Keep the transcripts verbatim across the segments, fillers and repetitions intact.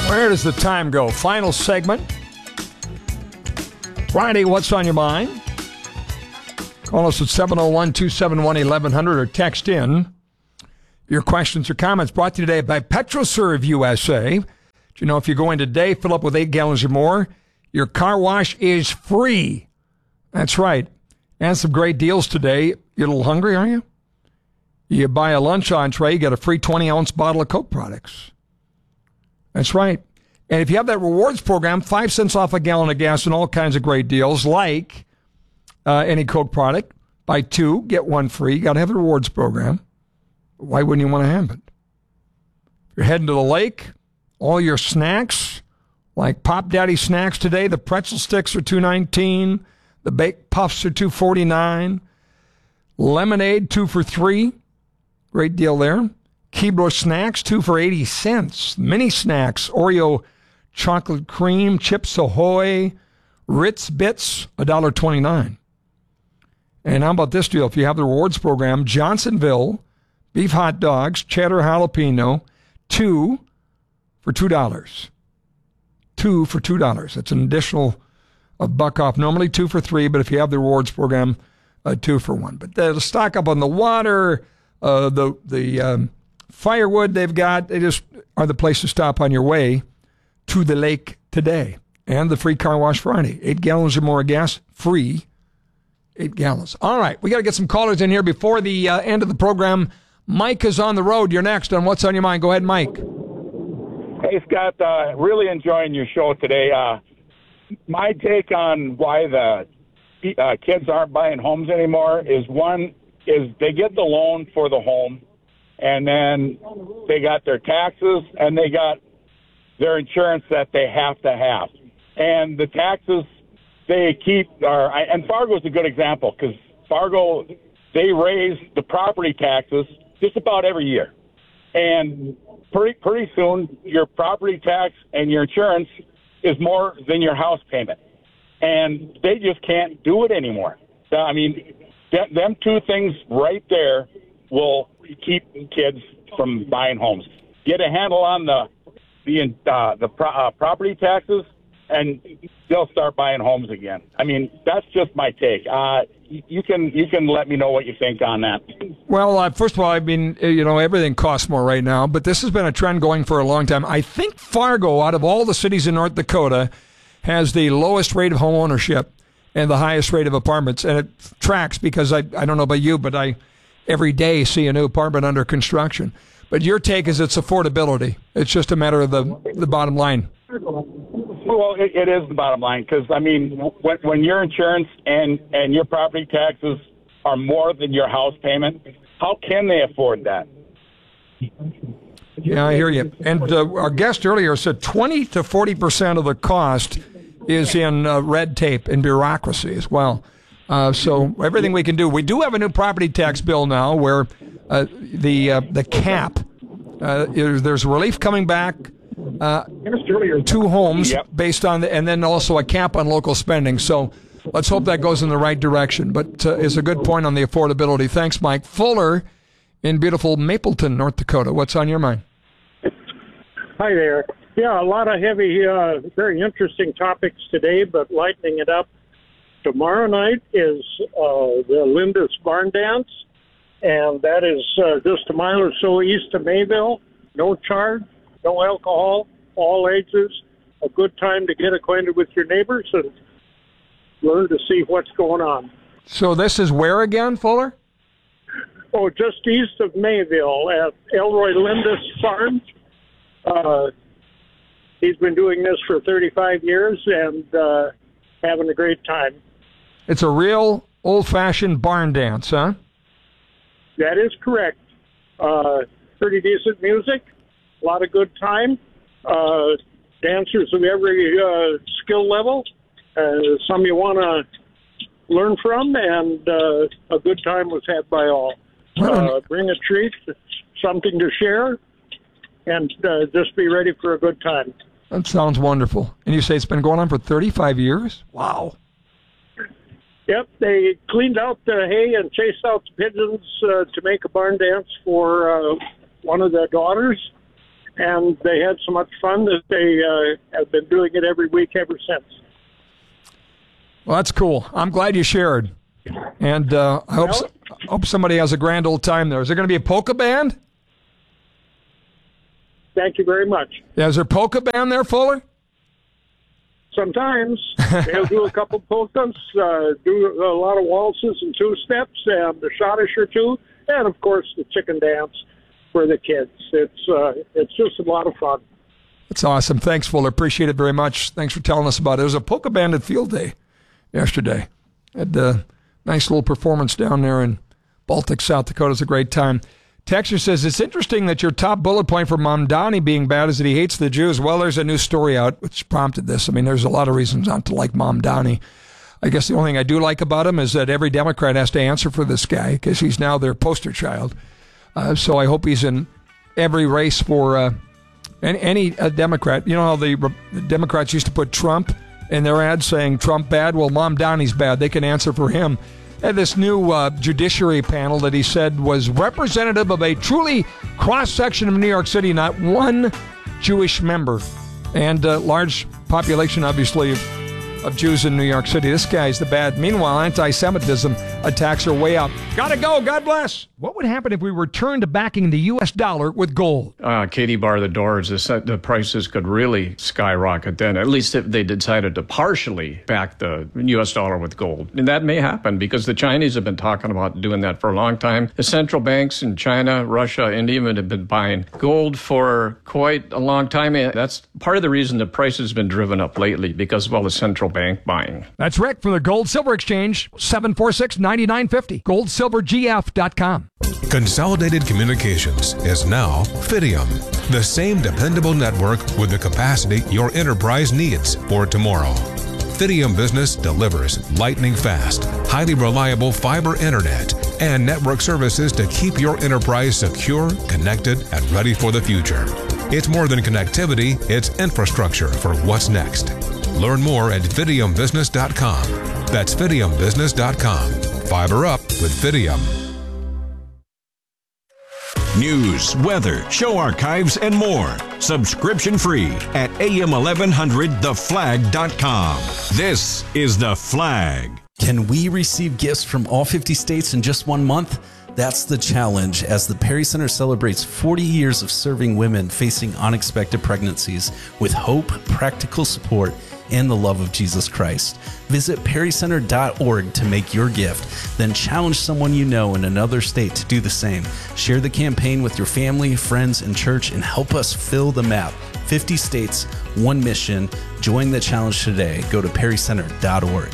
Where does the time go? Final segment. Friday, what's on your mind? Call us at seven oh one, two seven one, eleven hundred or text in your questions or comments. Brought to you today by PetroServe U S A. Do you know if you go in today, fill up with eight gallons or more, your car wash is free. That's right. And some great deals today. You're a little hungry, are you? You buy a lunch entree, you get a free twenty-ounce bottle of Coke products. That's right. And if you have that rewards program, five cents off a gallon of gas and all kinds of great deals, like uh, any Coke product. Buy two, get one free. You got to have the rewards program. Why wouldn't you want to have it? If you're heading to the lake, all your snacks, like Pop Daddy snacks today, the pretzel sticks are two nineteen, the baked puffs are two forty-nine, lemonade two for three, great deal there. Keebler snacks two for eighty cents. Mini snacks, Oreo chocolate cream, Chips Ahoy, Ritz Bits, one dollar twenty-nine. And how about this deal? If you have the rewards program, Johnsonville beef hot dogs, cheddar jalapeno, two for two dollars. Two for two dollars. That's an additional a buck off. Normally two for three, but if you have the rewards program, uh, two for one. But they'll stock up on the water, uh, the the um, firewood they've got. They just are the place to stop on your way to the lake today. And the free car wash Friday. Eight gallons or more of gas, free. Eight gallons. All right, we got to get some callers in here before the uh, end of the program. Mike is on the road. You're next on What's on Your Mind. Go ahead, Mike. Hey, Scott. Uh, really enjoying your show today. Uh, my take on why the uh, kids aren't buying homes anymore is, one, is they get the loan for the home, and then they got their taxes, and they got their insurance that they have to have. And the taxes they keep are, and Fargo's a good example, because Fargo, they raise the property taxes just about every year. And pretty, pretty soon, your property tax and your insurance is more than your house payment. And they just can't do it anymore. I mean, th- them two things right there will keep kids from buying homes. Get a handle on the the uh, the pro- uh, property taxes, and they'll start buying homes again. I mean, that's just my take. Uh, you can you can let me know what you think on that. Well, uh, first of all, I mean, you know, everything costs more right now, but this has been a trend going for a long time. I think Fargo, out of all the cities in North Dakota, has the lowest rate of home ownership and the highest rate of apartments, and it tracks because I I don't know about you, but I every day see a new apartment under construction. But your take is it's affordability. It's just a matter of the the bottom line. Well, it, it is the bottom line, because, I mean, when, when your insurance and, and your property taxes are more than your house payment, how can they afford that? Yeah, I hear you. And uh, our guest earlier said twenty to forty percent of the cost is in uh, red tape and bureaucracy as well. Uh, so everything we can do. We do have a new property tax bill now where uh, the uh, the cap, uh, is, there's relief coming back, uh, two homes Yep. based on, the, and then also a cap on local spending. So let's hope that goes in the right direction. But uh, it's a good point on the affordability. Thanks, Mike. Fuller in beautiful Mapleton, North Dakota. What's on your mind? Hi there. Yeah, a lot of heavy, uh, very interesting topics today, but lightening it up. Tomorrow night is uh, the Lindis Barn Dance, and that is uh, just a mile or so east of Mayville. No charge, no alcohol, all ages. A good time to get acquainted with your neighbors and learn to see what's going on. So this is where again, Fuller? Oh, just east of Mayville at Elroy Lindis Farm. Uh, he's been doing this for thirty-five years and uh, having a great time. It's a real old-fashioned barn dance, huh? That is correct. Uh, pretty decent music, a lot of good time. Uh, dancers of every uh, skill level. Uh, some you want to learn from, and uh, a good time was had by all. Uh, bring a treat, something to share, and uh, just be ready for a good time. That sounds wonderful. And you say it's been going on for thirty-five years? Wow. Yep, they cleaned out the hay and chased out the pigeons uh, to make a barn dance for uh, one of their daughters. and they had so much fun that they uh, have been doing it every week ever since. Well, that's cool. I'm glad you shared. And uh, I hope, Well, hope somebody has a grand old time there. Is there going to be a polka band? Thank you very much. Yeah, is there a polka band there, Fuller? Sometimes they'll do a couple polkas, uh, do a lot of waltzes and two-steps, and a schottisch or two, and, of course, the chicken dance for the kids. It's uh, it's just a lot of fun. That's awesome. Thanks, Fuller. Appreciate it very much. Thanks for telling us about it. There was a polka band at Field Day yesterday. Had a nice little performance down there in Baltic, South Dakota. It's a great time. Texter says, it's interesting that your top bullet point for Mamdani being bad is that he hates the Jews. Well, there's a new story out which prompted this. I mean, there's a lot of reasons not to like Mamdani. I guess the only thing I do like about him is that every Democrat has to answer for this guy because he's now their poster child. Uh, so I hope he's in every race for uh, any, any uh, Democrat. You know how the, the Democrats used to put Trump in their ads saying Trump bad? Well, Mamdani's bad. They can answer for him. And this new uh, judiciary panel that he said was representative of a truly cross-section of New York City, not one Jewish member, and a large population, obviously, of, of Jews in New York City. This guy's the bad. Meanwhile, anti-Semitism attacks are way up. Gotta go. God bless. What would happen if we returned to backing the U S dollar with gold? Uh, Katie bar the doors. The, the prices could really skyrocket then, at least if they decided to partially back the U S dollar with gold. And that may happen because the Chinese have been talking about doing that for a long time. The central banks in China, Russia, and even have been buying gold for quite a long time. And that's part of the reason the price has been driven up lately, because of all the central bank buying. That's Rick from the Gold Silver Exchange, seven four six, nine nine five zero, gold silver g f dot com. Consolidated Communications is now Fidium, the same dependable network with the capacity your enterprise needs for tomorrow. Fidium Business delivers lightning fast, highly reliable fiber internet and network services to keep your enterprise secure, connected, and ready for the future. It's more than connectivity, it's infrastructure for what's next. Learn more at fidium business dot com. That's fidium business dot com. Fiber up with Fidium. News, weather, show archives, and more. Subscription free at A M eleven hundred the flag dot com. This is The Flag. Can we receive gifts from all fifty states in just one month? That's the challenge as the Perry Center celebrates forty years of serving women facing unexpected pregnancies with hope, practical support, and the love of Jesus Christ. Visit perry center dot org to make your gift. Then challenge someone you know in another state to do the same. Share the campaign with your family, friends, and church, and help us fill the map. fifty states, one mission. Join the challenge today. Go to perry center dot org.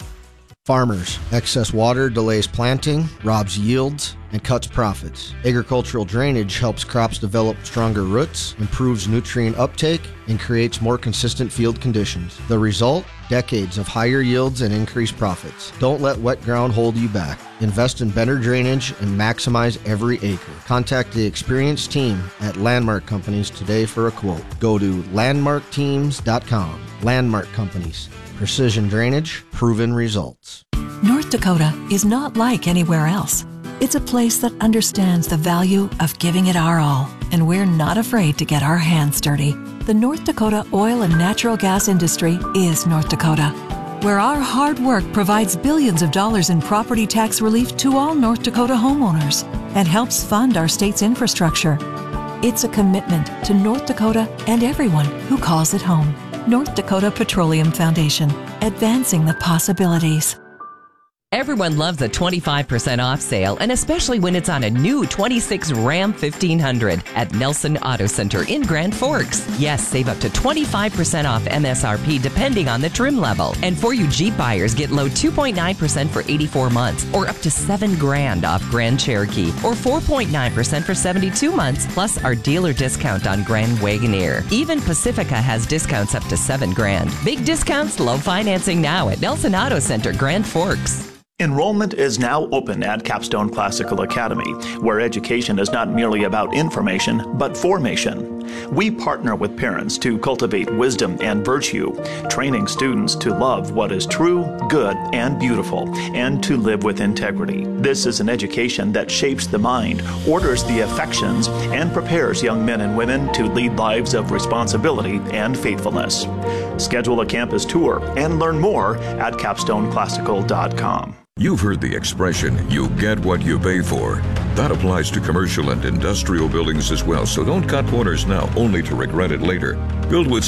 Farmers. Excess water delays planting, robs yields, and cuts profits. Agricultural drainage helps crops develop stronger roots, improves nutrient uptake, and creates more consistent field conditions. The result? Decades of higher yields and increased profits. Don't let wet ground hold you back. Invest in better drainage and maximize every acre. Contact the experienced team at Landmark Companies today for a quote. Go to landmark teams dot com. Landmark Companies. Precision drainage, proven results. North Dakota is not like anywhere else. It's a place that understands the value of giving it our all, and we're not afraid to get our hands dirty. The North Dakota oil and natural gas industry is North Dakota, where our hard work provides billions of dollars in property tax relief to all North Dakota homeowners and helps fund our state's infrastructure. It's a commitment to North Dakota and everyone who calls it home. North Dakota Petroleum Foundation, advancing the possibilities. Everyone loves a twenty-five percent off sale, and especially when it's on a new twenty-six Ram fifteen hundred at Nelson Auto Center in Grand Forks. Yes, save up to twenty-five percent off M S R P depending on the trim level. And for you Jeep buyers, get low two point nine percent for eighty-four months, or up to seven grand off Grand Cherokee, or four point nine percent for seventy-two months, plus our dealer discount on Grand Wagoneer. Even Pacifica has discounts up to seven grand. Big discounts, low financing now at Nelson Auto Center, Grand Forks. Enrollment is now open at Capstone Classical Academy, where education is not merely about information, but formation. We partner with parents to cultivate wisdom and virtue, training students to love what is true, good, and beautiful, and to live with integrity. This is an education that shapes the mind, orders the affections, and prepares young men and women to lead lives of responsibility and faithfulness. Schedule a campus tour and learn more at capstone classical dot com. You've heard the expression, you get what you pay for. That applies to commercial and industrial buildings as well, so don't cut corners now only to regret it later. Build with